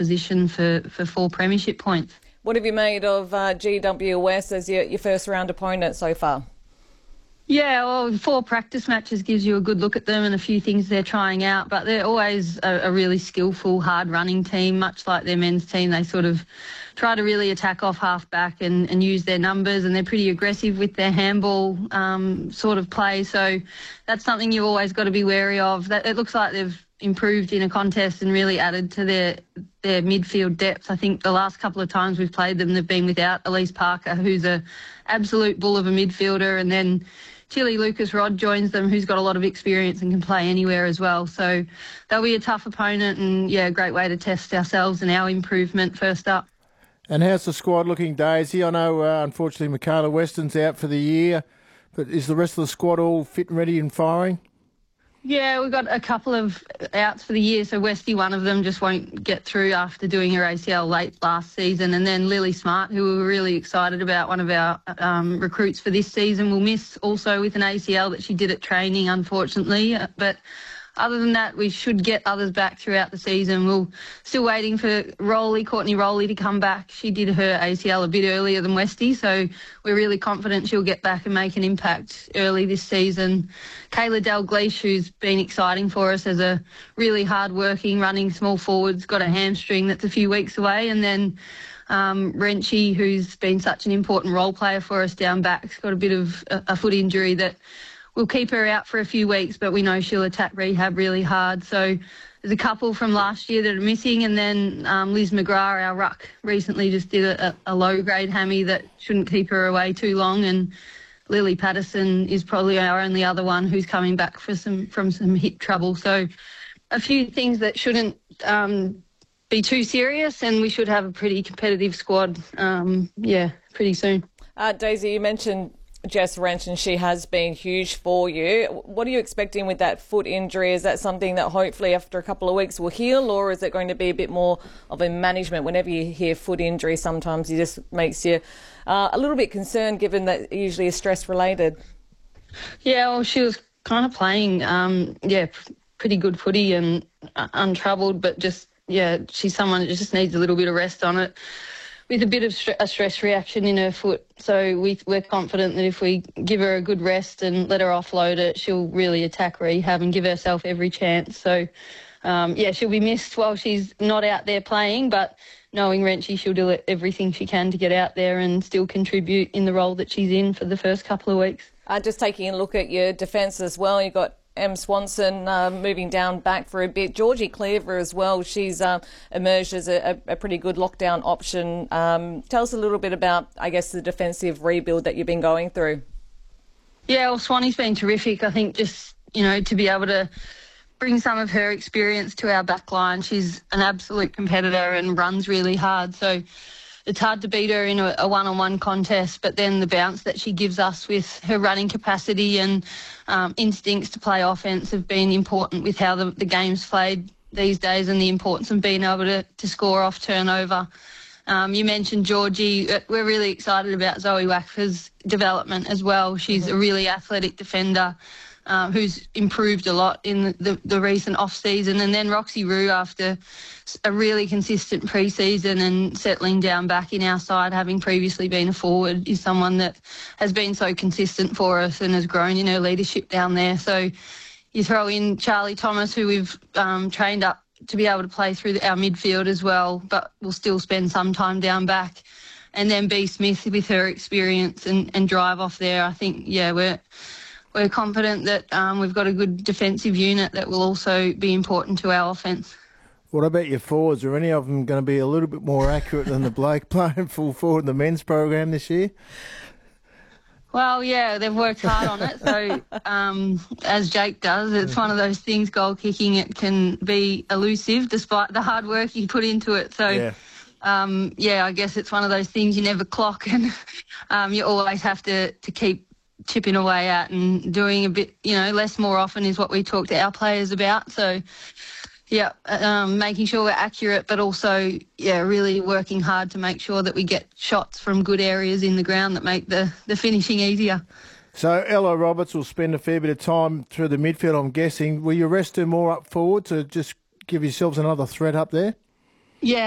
position for 4 premiership points. What have you made of GWS as your first round opponent so far? Yeah, well, 4 practice matches gives you a good look at them and a few things they're trying out, but they're always a really skillful, hard-running team, much like their men's team. They sort of try to really attack off half-back and use their numbers, and they're pretty aggressive with their handball sort of play, so that's something you've always got to be wary of. It looks like they've improved in a contest and really added to their midfield depth. I think the last couple of times we've played them, they've been without Elise Parker, who's a absolute bull of a midfielder, and then Tilly Lucas-Rod joins them, who's got a lot of experience and can play anywhere as well. So they'll be a tough opponent and, yeah, a great way to test ourselves and our improvement first up. And how's the squad looking, Daisy? I know, unfortunately, Michaela Weston's out for the year, but is the rest of the squad all fit and ready and firing? Yeah, we've got a couple of outs for the year. So Westy, one of them, just won't get through after doing her ACL late last season. And then Lily Smart, who we were really excited about, one of our recruits for this season, will miss also with an ACL that she did at training, unfortunately. But other than that, we should get others back throughout the season. We're still waiting for Courtney Rowley to come back. She did her ACL a bit earlier than Westy, so we're really confident she'll get back and make an impact early this season. Kayla Dalgleish, who's been exciting for us as a really hard-working, running small forward's got a hamstring that's a few weeks away. And then Renchie, who's been such an important role player for us down back, has got a bit of a foot injury that we'll keep her out for a few weeks, but we know she'll attack rehab really hard. So there's a couple from last year that are missing, and then Liz McGrath, our ruck, recently just did a low-grade hammy that shouldn't keep her away too long, and Lily Patterson is probably our only other one who's coming back from some hip trouble. So a few things that shouldn't be too serious, and we should have a pretty competitive squad, pretty soon. Daisy, you mentioned Jess Wrench, and she has been huge for you. What are you expecting with that foot injury? Is that something that hopefully after a couple of weeks will heal, or is it going to be a bit more of a management? Whenever you hear foot injury, sometimes it just makes you a little bit concerned, given that it usually is stress-related. Yeah, well, she was kind of playing, pretty good footy and untroubled, but she's someone that just needs a little bit of rest on it, with a bit of a stress reaction in her foot. So we're confident that if we give her a good rest and let her offload it, she'll really attack rehab and give herself every chance. So, she'll be missed while she's not out there playing, but knowing Renchie, she'll do everything she can to get out there and still contribute in the role that she's in for the first couple of weeks. Just taking a look at your defence as well, you've got Em Swanson moving down back for a bit. Georgie Cleaver as well, she's emerged as a pretty good lockdown option. Tell us a little bit about, I guess, the defensive rebuild that you've been going through. Yeah, well, Swanee's been terrific. I think just, to be able to bring some of her experience to our back line. She's an absolute competitor and runs really hard. So it's hard to beat her in a one-on-one contest, but then the bounce that she gives us with her running capacity and instincts to play offence have been important with how the game's played these days, and the importance of being able to score off turnover. You mentioned Georgie. We're really excited about Zoe Wackford's development as well. She's a really athletic defender who's improved a lot in the recent off-season. And then Roxy Rue, after a really consistent pre-season and settling down back in our side, having previously been a forward, is someone that has been so consistent for us and has grown in her leadership down there. So you throw in Charlie Thomas, who we've trained up to be able to play through our midfield as well, but will still spend some time down back. And then B. Smith with her experience and drive off there. I think, we're confident that we've got a good defensive unit that will also be important to our offence. What about your forwards? Are any of them going to be a little bit more accurate than the bloke playing full forward in the men's program this year? Well, yeah, they've worked hard on it. So, as Jake does, it's one of those things, goal kicking, it can be elusive despite the hard work you put into it. So, I guess it's one of those things you never clock, and you always have to keep chipping away at and doing a bit, less more often is what we talk to our players about. So, making sure we're accurate, but also, really working hard to make sure that we get shots from good areas in the ground that make the finishing easier. So Ella Roberts will spend a fair bit of time through the midfield, I'm guessing. Will you rest her more up forward to just give yourselves another threat up there? Yeah.